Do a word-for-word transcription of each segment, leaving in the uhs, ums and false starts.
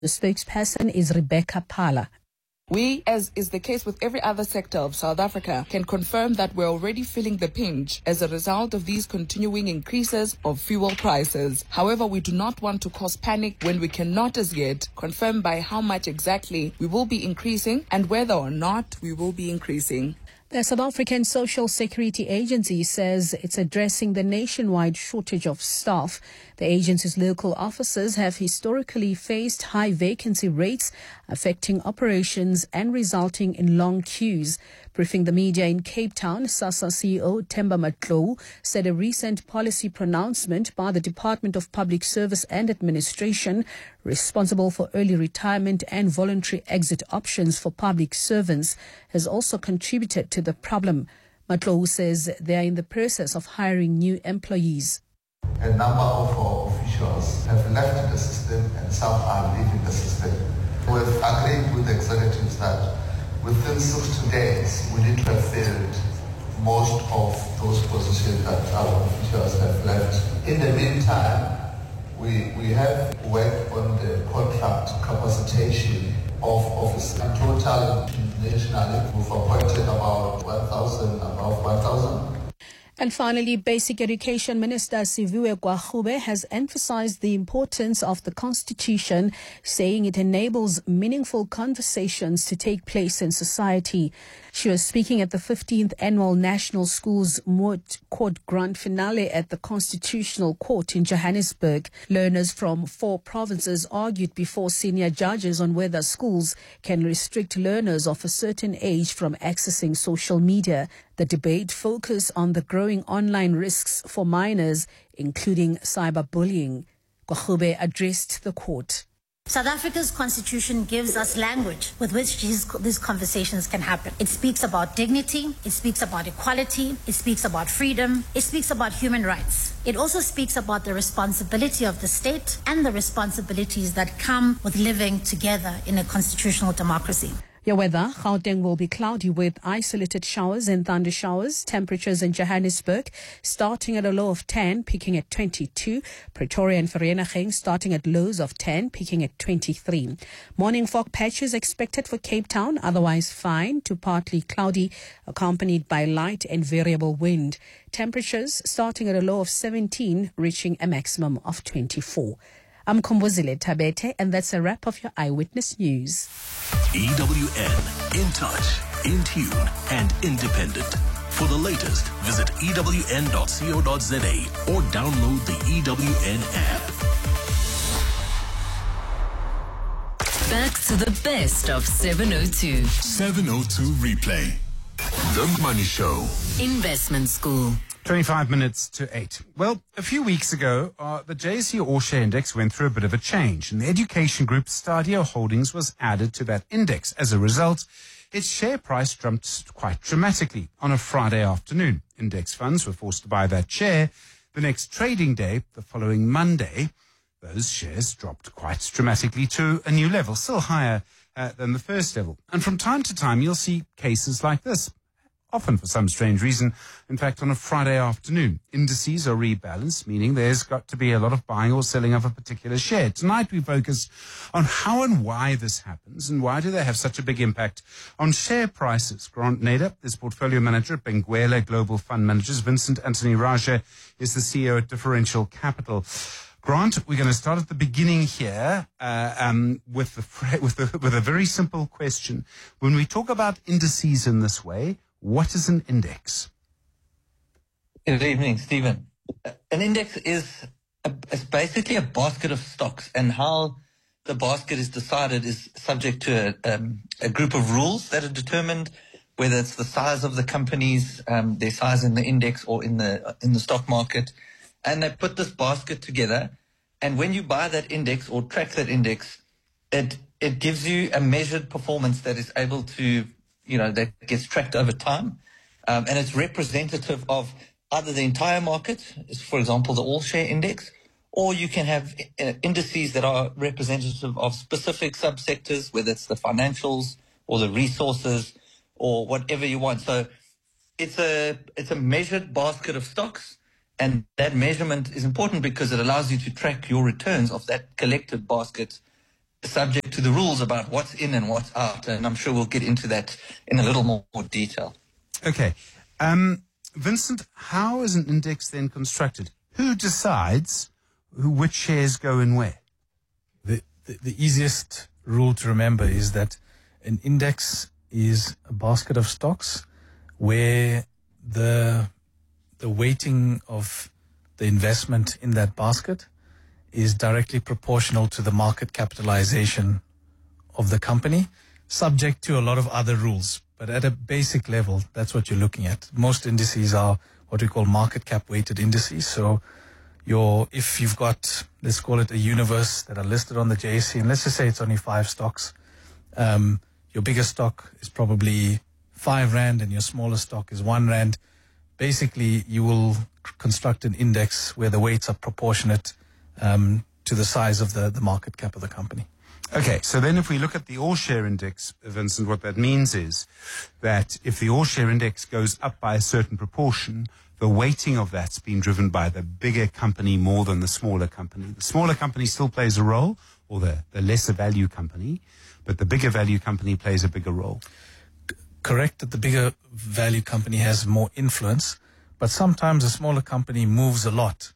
The spokesperson is Rebecca Pala. We, as is the case with every other sector of South Africa, can confirm that we're already feeling the pinch as a result of these continuing increases of fuel prices. However, we do not want to cause panic when we cannot as yet confirm by how much exactly we will be increasing and whether or not we will be increasing. The South African Social Security Agency says it's addressing the nationwide shortage of staff. The agency's local offices have historically faced high vacancy rates, affecting operations and resulting in long queues. Briefing the media in Cape Town, SASSA C E O Themba Matlou said a recent policy pronouncement by the Department of Public Service and Administration, responsible for early retirement and voluntary exit options for public servants, has also contributed to the problem. Matlou says they are in the process of hiring new employees. A number of our officials have left the system and some are leaving the system. We've agreed with the executives that within sixty days we need to have filled most of those positions that our officials have left. In the meantime, we, we have worked on the contract capacitation of officers. In total, nationally, we've appointed about one thousand, above one thousand. And finally, Basic Education Minister Siviwe Gwagube has emphasized the importance of the Constitution, saying it enables meaningful conversations to take place in society. She was speaking at the fifteenth Annual National Schools Moot Court Grand Finale at the Constitutional Court in Johannesburg. Learners from four provinces argued before senior judges on whether schools can restrict learners of a certain age from accessing social media. The debate focused on the growing online risks for minors, including cyberbullying. Gwagube addressed the court. South Africa's constitution gives us language with which these, these conversations can happen. It speaks about dignity, it speaks about equality, it speaks about freedom, it speaks about human rights. It also speaks about the responsibility of the state and the responsibilities that come with living together in a constitutional democracy. Your weather, Gauteng will be cloudy with isolated showers and thunder showers. Temperatures in Johannesburg starting at a low of ten, peaking at twenty-two. Pretoria and Vereeniging starting at lows of ten, peaking at twenty-three. Morning fog patches expected for Cape Town, otherwise fine to partly cloudy, accompanied by light and variable wind. Temperatures starting at a low of seventeen, reaching a maximum of twenty-four. I'm Kombuzile Tabete, and that's a wrap of your Eyewitness News. E W N, in touch, in tune, and independent. For the latest, visit E W N dot co dot za or download the E W N app. Back to the best of seven oh two. seven oh two replay. The Money Show. Investment School. twenty-five minutes to eight. Well, a few weeks ago, uh, the J S E All Share Index went through a bit of a change, and the education group Stadio Holdings was added to that index. As a result, its share price jumped quite dramatically on a Friday afternoon. Index funds were forced to buy that share. The next trading day, the following Monday, those shares dropped quite dramatically to a new level, still higher uh, than the first level. And from time to time, you'll see cases like this. Often for some strange reason, in fact, on a Friday afternoon. Indices are rebalanced, meaning there's got to be a lot of buying or selling of a particular share. Tonight we focus on how and why this happens and why do they have such a big impact on share prices. Grant Nader is portfolio manager at Benguela Global Fund Managers. Vincent Anthony Raja is the C E O at Differential Capital. Grant, we're going to start at the beginning here uh, um, with, the, with, the, with a very simple question. When we talk about indices in this way, what is an index? Good evening, Stephen. An index is, a, is basically a basket of stocks, and how the basket is decided is subject to a, um, a group of rules that are determined, whether it's the size of the companies, um, their size in the index or in the in the stock market, and they put this basket together. And when you buy that index or track that index, it it gives you a measured performance that is able to, you know, that gets tracked over time. Um, and it's representative of either the entire market, for example, the all-share index, or you can have uh, indices that are representative of specific subsectors, whether it's the financials or the resources or whatever you want. So it's a it's a measured basket of stocks, and that measurement is important because it allows you to track your returns of that collective basket subject to the rules about what's in and what's out. And I'm sure we'll get into that in a little more, more detail. Okay. Um, Vincent, how is an index then constructed? Who decides who, which shares go in where? The, the, the easiest rule to remember is that an index is a basket of stocks where the the weighting of the investment in that basket is directly proportional to the market capitalization of the company, subject to a lot of other rules. But at a basic level, that's what you're looking at. Most indices are what we call market cap weighted indices. So your, if you've got, let's call it a universe that are listed on the J S E, and let's just say it's only five stocks, um, your biggest stock is probably five rand and your smallest stock is one rand. Basically, you will construct an index where the weights are proportionate um, to the size of the, the market cap of the company. Okay, so then if we look at the all-share index, Vincent, what that means is that if the all-share index goes up by a certain proportion, the weighting of that's been driven by the bigger company more than the smaller company. The smaller company still plays a role, or the, the lesser value company, but the bigger value company plays a bigger role. C- correct that the bigger value company has more influence, but sometimes a smaller company moves a lot,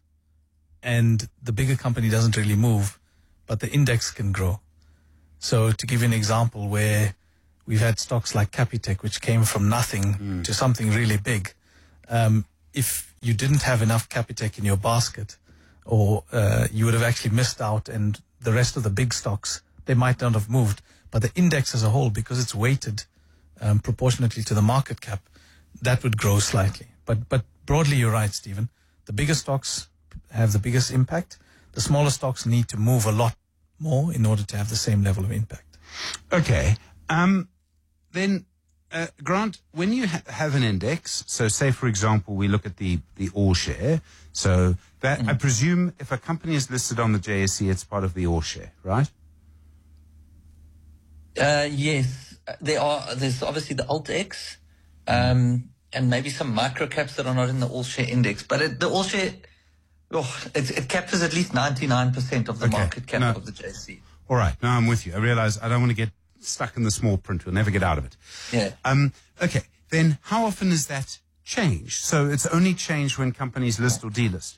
and the bigger company doesn't really move, but the index can grow. So to give you an example where we've had stocks like Capitec, which came from nothing mm. to something really big. Um, if you didn't have enough Capitec in your basket, or uh, you would have actually missed out, and the rest of the big stocks, they might not have moved. But the index as a whole, because it's weighted um, proportionately to the market cap, that would grow slightly. But but broadly, you're right, Stephen. The bigger stocks have the biggest impact. The smaller stocks need to move a lot more in order to have the same level of impact. Okay. Um, then, uh, Grant, when you ha- have an index, so say, for example, we look at the, the all-share, so that, mm. I presume if a company is listed on the J S E, it's part of the all-share, right? Uh, yes. There are, there's obviously the AltX, um, and maybe some micro caps that are not in the all-share index, but it, the all-share... Oh, it, it captures at least ninety-nine percent of the okay. market cap no. of the J S E. All right. Now I'm with you. I realize I don't want to get stuck in the small print. We'll never get out of it. Yeah. Um, okay. Then how often is that changed? So it's only changed when companies list or delist?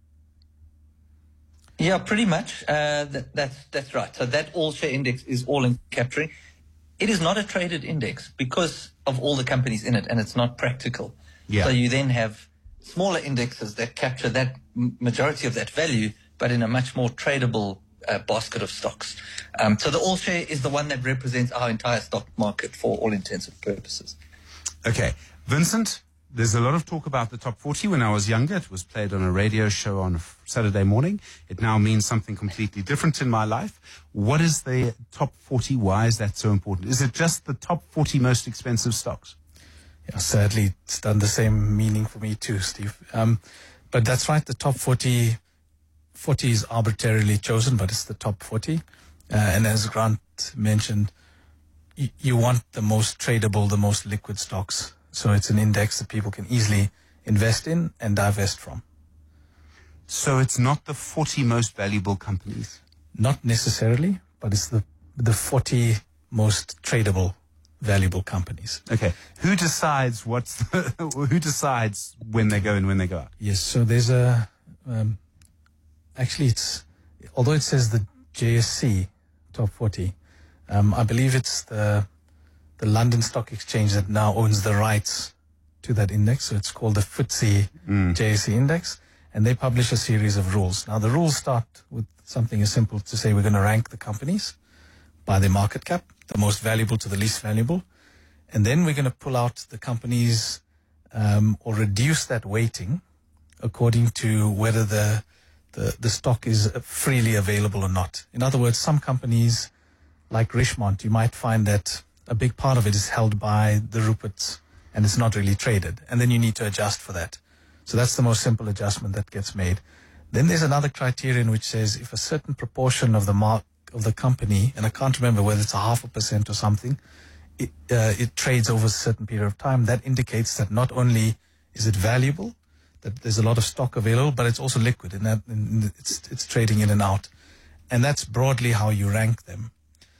Yeah, pretty much. Uh, that, that's, that's right. So that all-share index is all in capturing. It is not a traded index because of all the companies in it, and it's not practical. Yeah. So you then have smaller indexes that capture that majority of that value, but in a much more tradable uh, basket of stocks. Um, so the all-share is the one that represents our entire stock market for all intents and purposes. Okay. Vincent, there's a lot of talk about the top forty. When I was younger, it was played on a radio show on a Saturday morning. It now means something completely different in my life. What is the top forty? Why is that so important? Is it just the top forty most expensive stocks? Yeah, sadly, it's done the same meaning for me too, Steve. Um, but that's right, the top forty, forty is arbitrarily chosen, but it's the top forty. Uh, and as Grant mentioned, y- you want the most tradable, the most liquid stocks. So it's an index that people can easily invest in and divest from. So it's not the forty most valuable companies? Not necessarily, but it's the the forty most tradable valuable companies. Okay. Who decides what's the, who decides when they go and when they go out? Yes. So there's a um, actually it's although it says the J S E top forty, um, I believe it's the the London Stock Exchange that now owns the rights to that index. So it's called the F T S E mm. J S E index, and they publish a series of rules. Now the rules start with something as simple to say we're going to rank the companies by their market cap, the most valuable to the least valuable. And then we're going to pull out the companies um, or reduce that weighting according to whether the, the the stock is freely available or not. In other words, some companies like Richemont, you might find that a big part of it is held by the Ruperts and it's not really traded. And then you need to adjust for that. So that's the most simple adjustment that gets made. Then there's another criterion which says if a certain proportion of the mark of the company, and I can't remember whether it's a half a percent or something, it, uh, it trades over a certain period of time, that indicates that not only is it valuable, that there's a lot of stock available, but it's also liquid, and that and it's it's trading in and out. and that's broadly how you rank them.